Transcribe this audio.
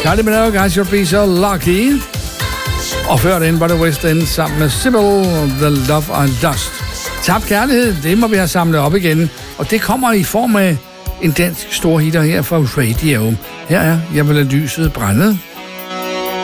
Kylie Minogue, I Should Be So Lucky. Og før den var det West End sammen med Sybil, The Love and Dust. Tabt kærlighed, det må vi have samlet op igen. Og det kommer i form af en dansk storhitter her fra Radio. Her er Jeg vil lade lyset brænde.